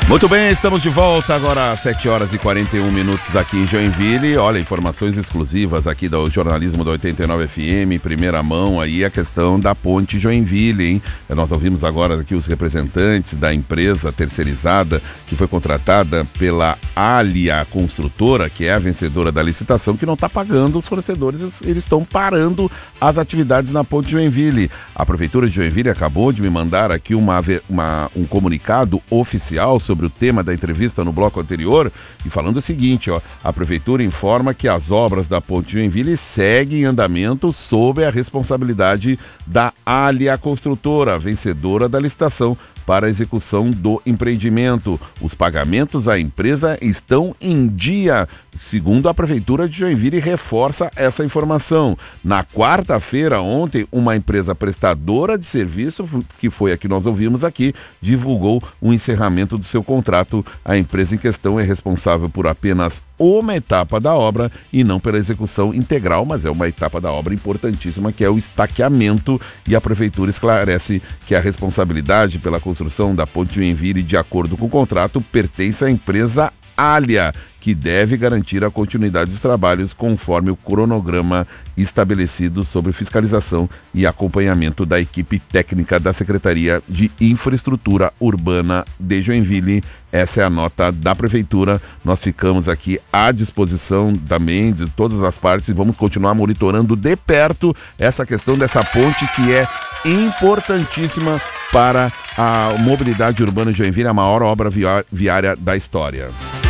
Muito bem, estamos de volta agora às 7 horas e 41 minutos aqui em Joinville. Olha, informações exclusivas aqui do jornalismo da 89 FM, primeira mão aí a questão da ponte Joinville, hein? Nós ouvimos agora aqui os representantes da empresa terceirizada que foi contratada pela Alia Construtora, que é a vencedora da licitação, que não está pagando os fornecedores, eles estão parando as atividades na ponte Joinville. A Prefeitura de Joinville acabou de me mandar aqui um comunicado oficial sobre o tema da entrevista no bloco anterior, e falando o seguinte, a Prefeitura informa que as obras da ponte Joinville seguem em andamento sob a responsabilidade da Alia Construtora, vencedora da licitação para a execução do empreendimento. Os pagamentos à empresa estão em dia, segundo a Prefeitura de Joinville reforça essa informação. Na quarta-feira, ontem, uma empresa prestadora de serviço, que foi a que nós ouvimos aqui, divulgou o encerramento do seu contrato. A empresa em questão é responsável por apenas uma etapa da obra e não pela execução integral, mas é uma etapa da obra importantíssima, que é o estaqueamento, e a Prefeitura esclarece que a responsabilidade pela construção da ponte Joinville, de acordo com o contrato, pertence à empresa Alia, que deve garantir a continuidade dos trabalhos conforme o cronograma estabelecido sobre fiscalização e acompanhamento da equipe técnica da Secretaria de Infraestrutura Urbana de Joinville. Essa é a nota da Prefeitura. Nós ficamos aqui à disposição também de todas as partes e vamos continuar monitorando de perto essa questão dessa ponte, que é importantíssima para a mobilidade urbana de Joinville, a maior obra viária da história.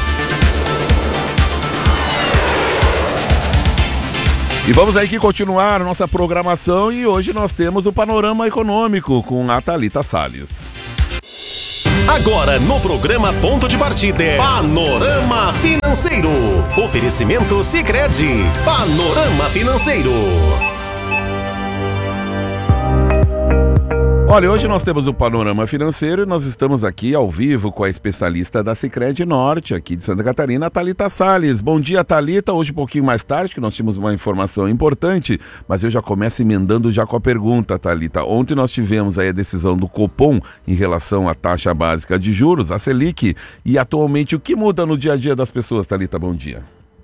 E vamos aí que continuar nossa programação, e hoje nós temos o Panorama Econômico com a Thalita Salles. Agora no programa Ponto de Partida, Panorama Financeiro. Oferecimento Sicredi. Panorama Financeiro. Olha, hoje nós temos o Panorama Financeiro e nós estamos aqui ao vivo com a especialista da Sicredi Norte, aqui de Santa Catarina, a Thalita Salles. Bom dia, Thalita. Hoje um pouquinho mais tarde, que nós tínhamos uma informação importante, mas eu já começo emendando já com a pergunta, Thalita. Ontem nós tivemos aí a decisão do Copom em relação à taxa básica de juros, a Selic, e atualmente o que muda no dia a dia das pessoas, Thalita? Bom dia.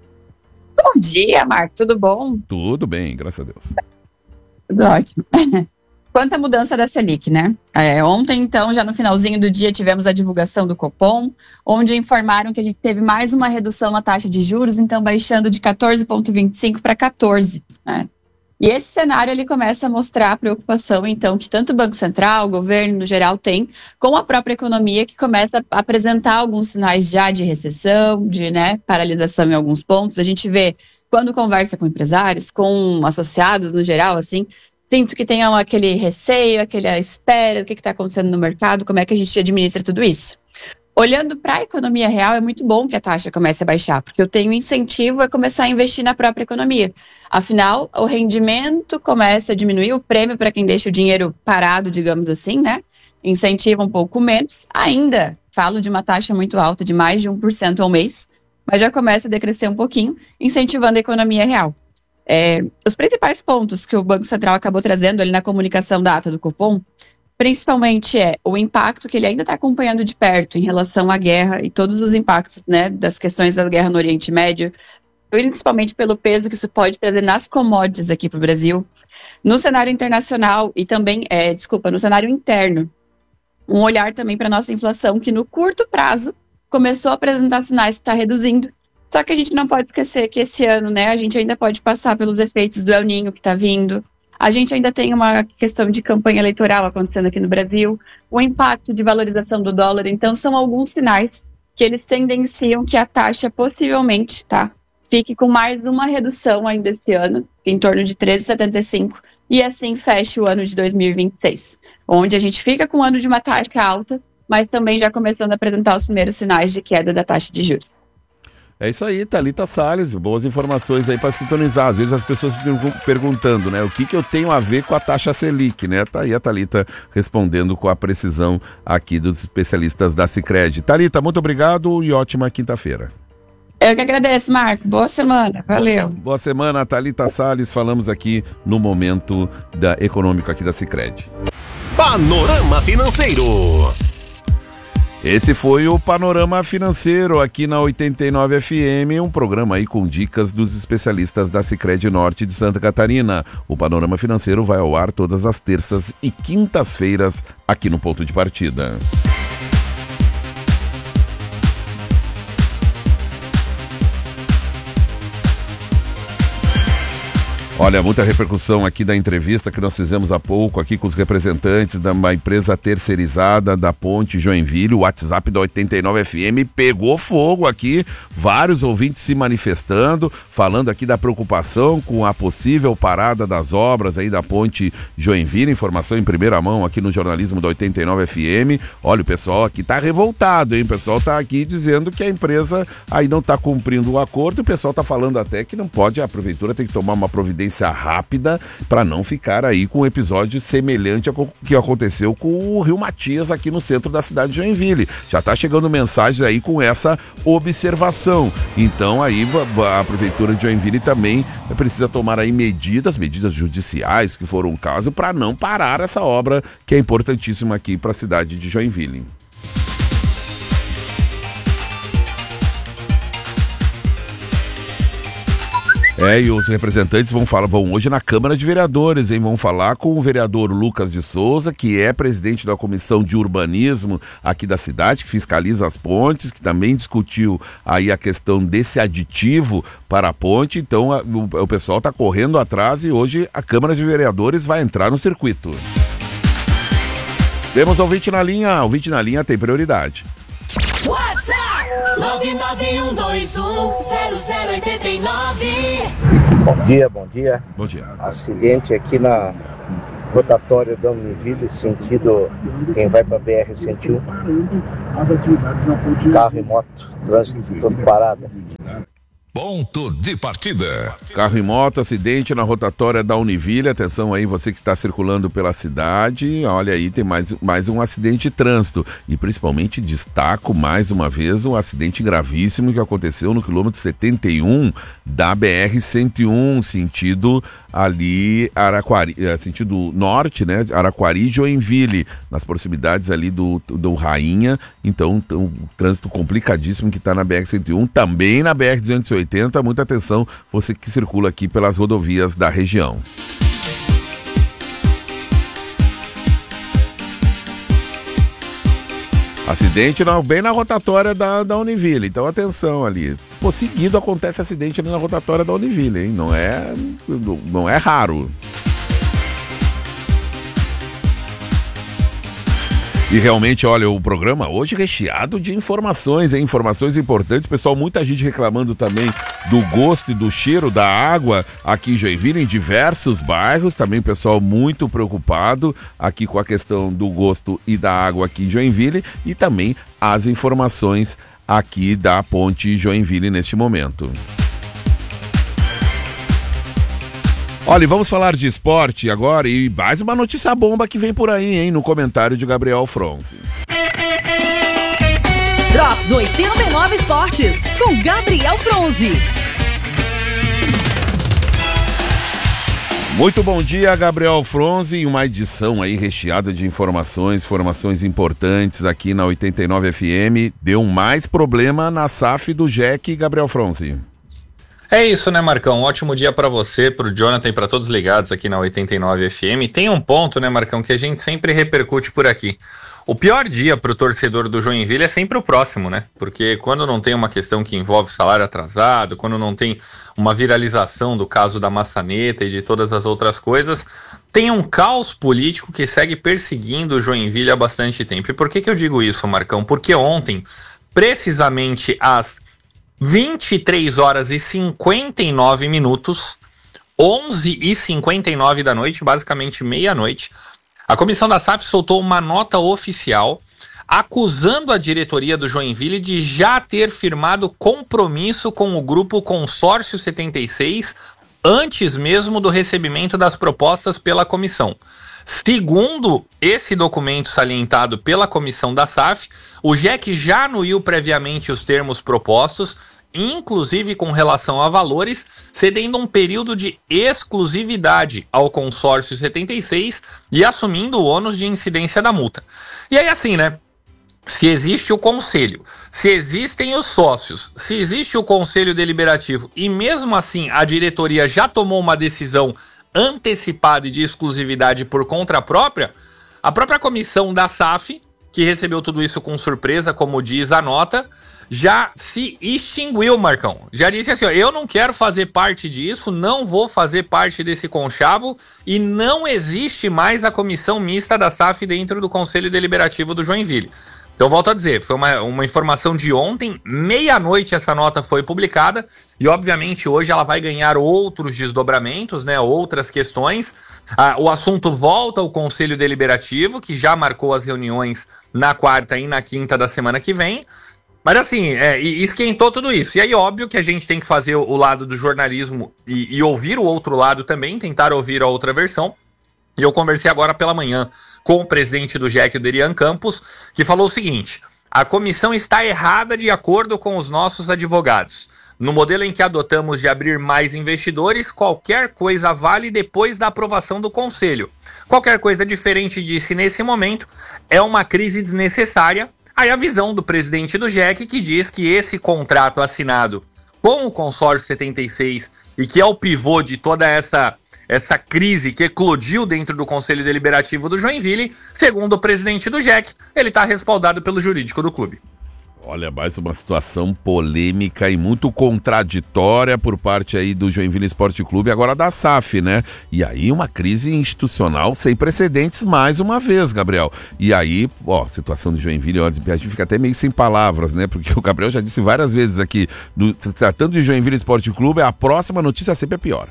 Bom dia, Marco. Tudo bom? Tudo bem, graças a Deus. Tudo ótimo. Quanto à mudança da Selic, né? Ontem, então, já no finalzinho do dia, tivemos a divulgação do Copom, onde informaram que a gente teve mais uma redução na taxa de juros, então baixando de 14,25 para 14, né? E esse cenário, ele começa a mostrar a preocupação, então, que tanto o Banco Central, o governo, no geral, tem com a própria economia, que começa a apresentar alguns sinais já de recessão, de, paralisação em alguns pontos. A gente vê, quando conversa com empresários, com associados, no geral, assim, sinto que tem aquele receio, aquela espera do que está acontecendo no mercado, como é que a gente administra tudo isso. Olhando para a economia real, é muito bom que a taxa comece a baixar, porque eu tenho incentivo a começar a investir na própria economia. Afinal, o rendimento começa a diminuir, o prêmio para quem deixa o dinheiro parado, digamos assim, né? Incentiva um pouco menos. Ainda falo de uma taxa muito alta, de mais de 1% ao mês, mas já começa a decrescer um pouquinho, incentivando a economia real. Os principais pontos que o Banco Central acabou trazendo ali na comunicação da ata do Copom, principalmente o impacto que ele ainda está acompanhando de perto em relação à guerra e todos os impactos, né, das questões da guerra no Oriente Médio, principalmente pelo peso que isso pode trazer nas commodities aqui para o Brasil, no cenário internacional e também, no cenário interno. Um olhar também para a nossa inflação, que no curto prazo começou a apresentar sinais que está reduzindo. Só que a gente não pode esquecer que esse ano, né, a gente ainda pode passar pelos efeitos do El Niño que está vindo. A gente ainda tem uma questão de campanha eleitoral acontecendo aqui no Brasil, o impacto de valorização do dólar. Então, são alguns sinais que eles tendenciam que a taxa possivelmente, fique com mais uma redução ainda esse ano, em torno de 13,75, e assim feche o ano de 2026, onde a gente fica com um ano de uma taxa alta, mas também já começando a apresentar os primeiros sinais de queda da taxa de juros. É isso aí, Thalita Salles, boas informações aí para sintonizar. Às vezes as pessoas ficam perguntando, né, o que eu tenho a ver com a taxa Selic, né? Tá aí a Thalita respondendo com a precisão aqui dos especialistas da Sicredi. Thalita, muito obrigado e ótima quinta-feira. Eu que agradeço, Marco. Boa semana. Valeu. Boa semana, Thalita Salles. Falamos aqui no Momento Econômico aqui da Sicredi. Panorama Financeiro. Esse foi o Panorama Financeiro aqui na 89 FM, um programa aí com dicas dos especialistas da Sicredi Norte de Santa Catarina. O Panorama Financeiro vai ao ar todas as terças e quintas-feiras aqui no Ponto de Partida. Olha, muita repercussão aqui da entrevista que nós fizemos há pouco aqui com os representantes de uma empresa terceirizada da Ponte Joinville. O WhatsApp da 89 FM pegou fogo aqui, vários ouvintes se manifestando, falando aqui da preocupação com a possível parada das obras aí da Ponte Joinville. Informação em primeira mão aqui no jornalismo da 89 FM. Olha, o pessoal aqui tá revoltado, hein? O pessoal tá aqui dizendo que a empresa aí não tá cumprindo o acordo, e o pessoal tá falando até que não pode, a prefeitura tem que tomar uma providência rápida para não ficar aí com um episódio semelhante ao que aconteceu com o Rio Matias aqui no centro da cidade de Joinville. Já tá chegando mensagens aí com essa observação. Então aí a prefeitura de Joinville também precisa tomar aí medidas judiciais, que foram o caso, para não parar essa obra que é importantíssima aqui para a cidade de Joinville. E os representantes vão hoje na Câmara de Vereadores, hein? Vão falar com o vereador Lucas de Souza, que é presidente da Comissão de Urbanismo aqui da cidade, que fiscaliza as pontes, que também discutiu aí a questão desse aditivo para a ponte. Então o pessoal está correndo atrás e hoje a Câmara de Vereadores vai entrar no circuito. Temos ouvinte na linha tem prioridade. WhatsApp 991210089. Bom dia. Bom dia. Acidente aqui na rotatória da Univille, sentido quem vai para BR-101. Carro e moto, trânsito todo parado. Ponto de partida. Carro e moto, acidente na rotatória da Univille. Atenção aí, você que está circulando pela cidade. Olha aí, tem mais um acidente de trânsito. E principalmente destaco mais uma vez um acidente gravíssimo que aconteceu no quilômetro 71 da BR-101, sentido ali Araquari, sentido norte, né? Araquari e Joinville, nas proximidades ali do Rainha. Então, um trânsito complicadíssimo que está na BR-101, também na BR-280. Muita atenção, você que circula aqui pelas rodovias da região. Acidente bem na rotatória da Univille, então atenção ali. Seguido acontece acidente ali na rotatória da Univille, hein? Não é raro. E realmente, olha, o programa hoje recheado de informações, hein? Informações importantes. Pessoal, muita gente reclamando também do gosto e do cheiro da água aqui em Joinville, em diversos bairros. Também pessoal muito preocupado aqui com a questão do gosto e da água aqui em Joinville. E também as informações aqui da Ponte Joinville neste momento. Olha, e vamos falar de esporte agora e mais uma notícia bomba que vem por aí, hein? No comentário de Gabriel Fronzi. Drops 89 Esportes, com Gabriel Fronzi. Muito bom dia, Gabriel Fronzi, em uma edição aí recheada de informações importantes aqui na 89 FM. Deu mais problema na SAF do JEC, Gabriel Fronzi. É isso, né, Marcão? Um ótimo dia para você, para o Jonathan e para todos ligados aqui na 89 FM. Tem um ponto, né, Marcão, que a gente sempre repercute por aqui. O pior dia para o torcedor do Joinville é sempre o próximo, né? Porque quando não tem uma questão que envolve salário atrasado, quando não tem uma viralização do caso da maçaneta e de todas as outras coisas, tem um caos político que segue perseguindo o Joinville há bastante tempo. E por que eu digo isso, Marcão? Porque ontem, precisamente às 23 horas e 59 minutos, 11h59 da noite, basicamente meia-noite, a comissão da SAF soltou uma nota oficial acusando a diretoria do Joinville de já ter firmado compromisso com o grupo Consórcio 76 antes mesmo do recebimento das propostas pela comissão. Segundo esse documento salientado pela comissão da SAF, o JEC já anuiu previamente os termos propostos, inclusive com relação a valores, cedendo um período de exclusividade ao consórcio 76 e assumindo o ônus de incidência da multa. E aí assim, né? se existe o conselho, se existem os sócios, se existe o conselho deliberativo e mesmo assim a diretoria já tomou uma decisão antecipada e de exclusividade por conta própria, a própria comissão da SAF, que recebeu tudo isso com surpresa, como diz a nota, já se extinguiu, Marcão. Já disse assim, ó, eu não quero fazer parte disso, não vou fazer parte desse conchavo e não existe mais a comissão mista da SAF dentro do Conselho Deliberativo do Joinville. Então, volto a dizer, foi uma informação de ontem, meia-noite essa nota foi publicada e, obviamente, hoje ela vai ganhar outros desdobramentos, né, outras questões. O assunto volta ao Conselho Deliberativo, que já marcou as reuniões na quarta e na quinta da semana que vem. Mas assim, esquentou tudo isso. E aí, óbvio que a gente tem que fazer o lado do jornalismo e ouvir o outro lado também, tentar ouvir a outra versão. E eu conversei agora pela manhã com o presidente do GEC, o Derian Campos, que falou o seguinte: a comissão está errada de acordo com os nossos advogados. No modelo em que adotamos de abrir mais investidores, qualquer coisa vale depois da aprovação do conselho. Qualquer coisa diferente disse nesse momento é uma crise desnecessária. Aí a visão do presidente do GEC, que diz que esse contrato assinado com o consórcio 76 e que é o pivô de toda essa crise que eclodiu dentro do Conselho Deliberativo do Joinville, segundo o presidente do GEC, ele está respaldado pelo jurídico do clube. Olha, mais uma situação polêmica e muito contraditória por parte aí do Joinville Esporte Clube, agora da SAF, né? E aí uma crise institucional sem precedentes mais uma vez, Gabriel. E aí, ó, situação do Joinville, ó, a gente fica até meio sem palavras, né? Porque o Gabriel já disse várias vezes aqui, tratando de Joinville Esporte Clube, a próxima notícia sempre é pior.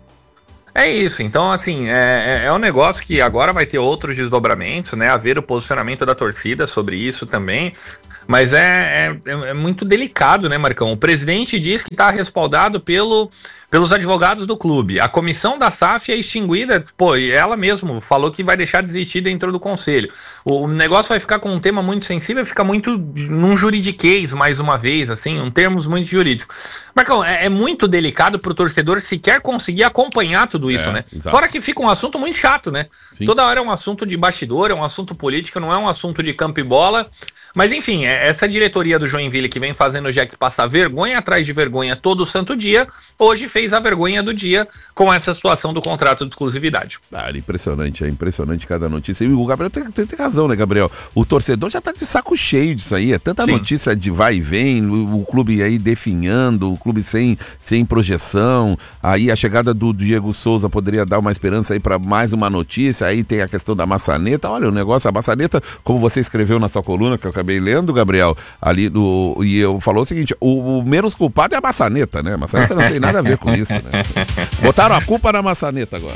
É isso, então assim, é um negócio que agora vai ter outros desdobramentos, né, haver o posicionamento da torcida sobre isso também, mas é muito delicado, né, Marcão? O presidente diz que está respaldado pelos advogados do clube, a comissão da SAF é extinguida, pô, e ela mesmo falou que vai deixar de existir dentro do conselho. O negócio vai ficar com um tema muito sensível, fica muito num juridiquês, mais uma vez, assim, um termos muito jurídicos. Marcão, é muito delicado pro torcedor sequer conseguir acompanhar tudo isso, né? Exato. Fora que fica um assunto muito chato, né? Sim. Toda hora é um assunto de bastidor, é um assunto político, não é um assunto de campo e bola. Mas enfim, essa diretoria do Joinville que vem fazendo o GEC passar vergonha atrás de vergonha todo santo dia, hoje fez a vergonha do dia com essa situação do contrato de exclusividade. É impressionante cada notícia. E o Gabriel tem razão, né, Gabriel? O torcedor já tá de saco cheio disso aí, é tanta notícia de vai e vem, o clube aí definhando, o clube sem projeção, aí a chegada do Diego Souza poderia dar uma esperança aí para mais uma notícia, aí tem a questão da maçaneta, olha o negócio, a maçaneta, como você escreveu na sua coluna, que eu acabei lendo, Gabriel, ali e eu falou o seguinte, o menos culpado é a maçaneta, né? A maçaneta não tem nada a ver com isso, né? Botaram a culpa na maçaneta agora.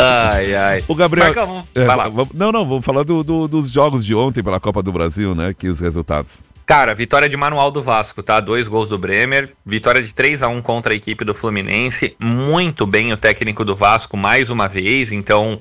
Ai. O Gabriel... Vai lá. Vamos falar dos jogos de ontem pela Copa do Brasil, né? Que os resultados. Cara, vitória de manual do Vasco, tá? 2 gols do Bremer, vitória de 3-1 contra a equipe do Fluminense, muito bem o técnico do Vasco mais uma vez, então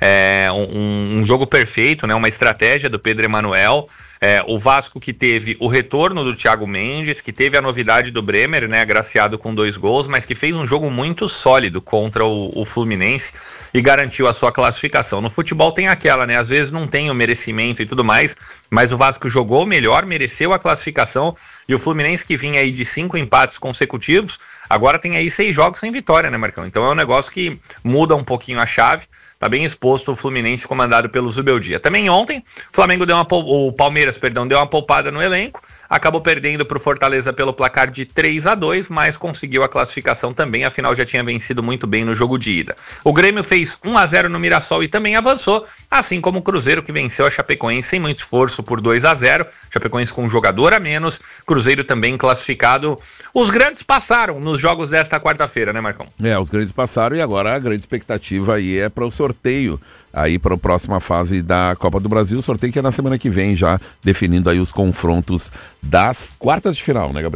um jogo perfeito, né? Uma estratégia do Pedro Emanuel. O Vasco que teve o retorno do Thiago Mendes, que teve a novidade do Bremer, né, agraciado com 2 gols, mas que fez um jogo muito sólido contra o Fluminense e garantiu a sua classificação. No futebol tem aquela, né, às vezes não tem o merecimento e tudo mais, mas o Vasco jogou melhor, mereceu a classificação, e o Fluminense que vinha aí de 5 empates consecutivos, agora tem aí 6 jogos sem vitória, né, Marcão? Então é um negócio que muda um pouquinho a chave. Tá bem exposto o Fluminense comandado pelo Zubeldia. Também ontem, o Palmeiras deu uma poupada no elenco, acabou perdendo para o Fortaleza pelo placar de 3-2, mas conseguiu a classificação também, afinal já tinha vencido muito bem no jogo de ida. O Grêmio fez 1-0 no Mirassol e também avançou, assim como o Cruzeiro que venceu a Chapecoense sem muito esforço por 2-0, Chapecoense com um jogador a menos, Cruzeiro também classificado. Os grandes passaram nos jogos desta quarta-feira, né, Marcão? Os grandes passaram e agora a grande expectativa aí é para o sorteio aí para a próxima fase da Copa do Brasil, o sorteio que é na semana que vem, já definindo aí os confrontos das quartas de final, né, Gabriel?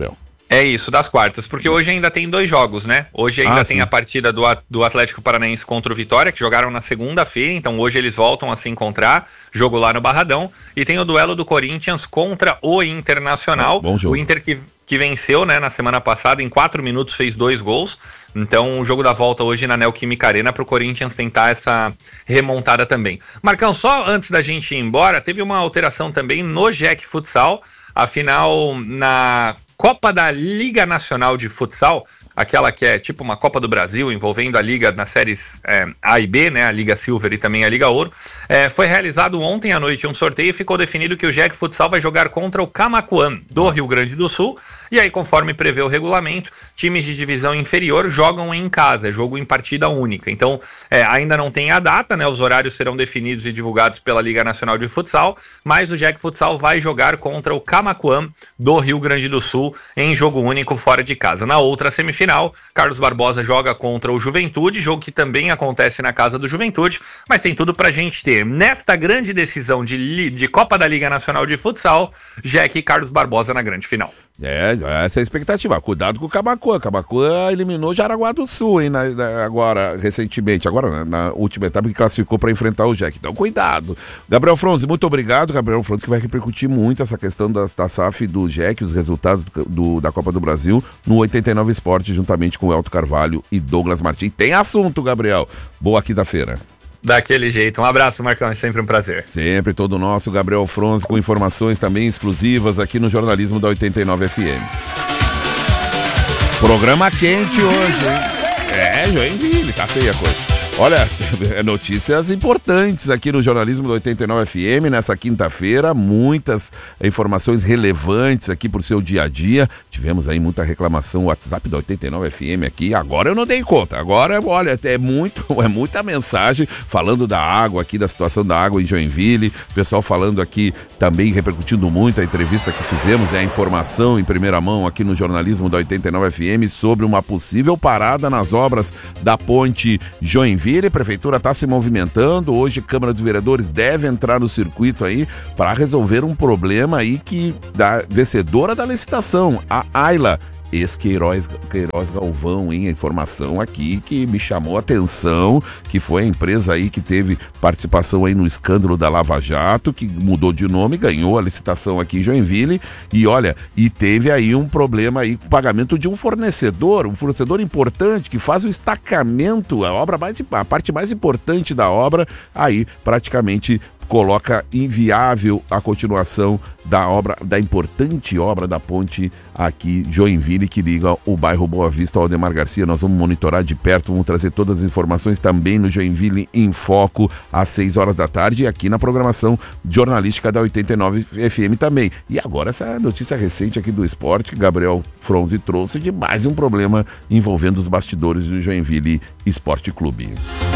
É isso, das quartas, porque hoje ainda tem 2 jogos, né? Hoje ainda tem a partida do Atlético Paranaense contra o Vitória, que jogaram na segunda-feira, então hoje eles voltam a se encontrar, jogo lá no Barradão, e tem o duelo do Corinthians contra o Internacional, Bom jogo. O Inter que venceu, né, na semana passada, em 4 minutos fez 2 gols, então o jogo da volta hoje na Neoquímica Arena para o Corinthians tentar essa remontada também. Marcão, só antes da gente ir embora, teve uma alteração também no Jack Futsal, afinal, na Copa da Liga Nacional de Futsal, aquela que é tipo uma Copa do Brasil, envolvendo a Liga nas séries A e B, né, a Liga Silver e também a Liga Ouro, foi realizado ontem à noite um sorteio e ficou definido que o Jack Futsal vai jogar contra o Camaquã, do Rio Grande do Sul, e aí, conforme prevê o regulamento, times de divisão inferior jogam em casa, é jogo em partida única. Então, ainda não tem a data, né, os horários serão definidos e divulgados pela Liga Nacional de Futsal, mas o Jack Futsal vai jogar contra o Camaquã, do Rio Grande do Sul, em jogo único fora de casa. Na outra semifinal, Carlos Barbosa joga contra o Juventude, jogo que também acontece na casa do Juventude, mas tem tudo pra gente ter. Nesta grande decisão de Copa da Liga Nacional de Futsal, Jack e Carlos Barbosa na grande final. Essa é a expectativa. Cuidado com o Camaquã. Camaquã eliminou Jaraguá do Sul, hein, agora, recentemente, na última etapa que classificou para enfrentar o Jack. Então, cuidado. Gabriel Fronzi, muito obrigado. Gabriel Fronzi, que vai repercutir muito essa questão da SAF do Jack, os resultados da Copa do Brasil no 89 Esporte, juntamente com o Elton Carvalho e Douglas Martins. Tem assunto, Gabriel. Boa quinta-feira. Daquele jeito. Um abraço, Marcão, é sempre um prazer. Sempre todo nosso, Gabriel Fronzi, com informações também exclusivas aqui no jornalismo da 89 FM. Programa quente hoje, hein? Joinville, tá feia a coisa. Olha, notícias importantes aqui no jornalismo da 89 FM nessa quinta-feira, muitas informações relevantes aqui pro seu dia a dia. Tivemos aí muita reclamação, o WhatsApp da 89 FM aqui, agora eu não dei conta, agora, olha, é muita mensagem falando da água aqui, da situação da água em Joinville, pessoal falando aqui também, repercutindo muito a entrevista que fizemos, a informação em primeira mão aqui no jornalismo da 89 FM sobre uma possível parada nas obras da ponte Joinville. A prefeitura está se movimentando, hoje a Câmara dos Vereadores deve entrar no circuito aí para resolver um problema aí que da vencedora da licitação, a Ayla, ex-Queiroz Galvão, hein? A informação aqui que me chamou a atenção, que foi a empresa aí que teve participação aí no escândalo da Lava Jato, que mudou de nome, ganhou a licitação aqui em Joinville, e olha, e teve aí um problema aí com o pagamento de um fornecedor importante, que faz o estacamento, a parte mais importante da obra, aí praticamente coloca inviável a continuação da importante obra da ponte aqui Joinville, que liga o bairro Boa Vista ao Aldemar Garcia. Nós vamos monitorar de perto, vamos trazer todas as informações também no Joinville em Foco às 6 horas da tarde e aqui na programação jornalística da 89 FM também. E agora essa notícia recente aqui do esporte que Gabriel Fronzi trouxe de mais um problema envolvendo os bastidores do Joinville Esporte Clube.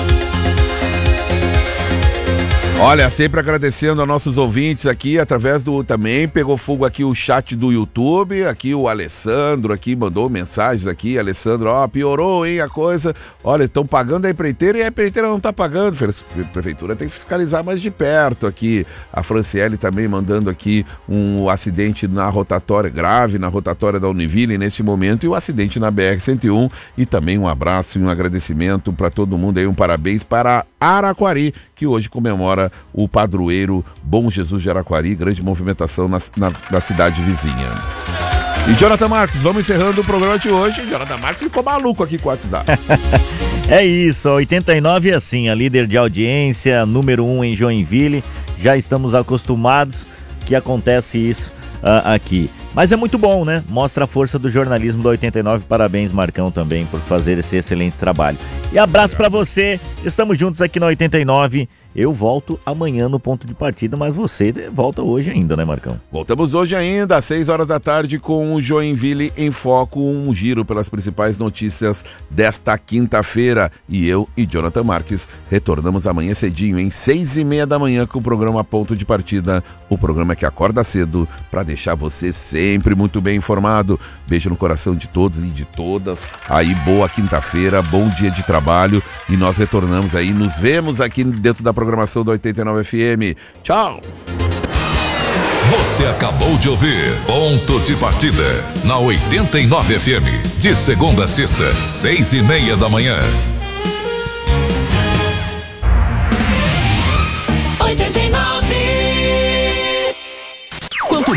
Olha, sempre agradecendo a nossos ouvintes aqui, através também pegou fogo aqui o chat do YouTube, aqui o Alessandro aqui mandou mensagens aqui, Alessandro, piorou, hein, a coisa, olha, estão pagando a empreiteira e a empreiteira não está pagando, a prefeitura tem que fiscalizar mais de perto aqui, a Franciele também mandando aqui um acidente grave na rotatória da Univille nesse momento, e o acidente na BR-101, e também um abraço e um agradecimento para todo mundo aí, um parabéns para Araquari, que hoje comemora o padroeiro Bom Jesus de Araquari, grande movimentação na cidade vizinha. E Jonathan Marques, vamos encerrando o programa de hoje. Jonathan Marques ficou maluco aqui com o WhatsApp. É isso, a 89 é assim, a líder de audiência, número 1 em Joinville, já estamos acostumados que acontece isso aqui. Mas é muito bom, né? Mostra a força do jornalismo da 89. Parabéns, Marcão, também, por fazer esse excelente trabalho. E abraço pra você. Estamos juntos aqui na 89. Eu volto amanhã no ponto de partida, mas você volta hoje ainda, né, Marcão? Voltamos hoje ainda, às 6 horas da tarde, com o Joinville em Foco, um giro pelas principais notícias desta quinta-feira. E eu e Jonathan Marques retornamos amanhã cedinho, em 6:30 da manhã, com o programa Ponto de Partida, o programa que acorda cedo para deixar você sempre muito bem informado. Beijo no coração de todos e de todas. Aí, boa quinta-feira, bom dia de trabalho, e nós retornamos aí, nos vemos aqui dentro da programação da 89 FM. Tchau! Você acabou de ouvir Ponto de Partida na 89 FM, de segunda a sexta, 6:30 da manhã.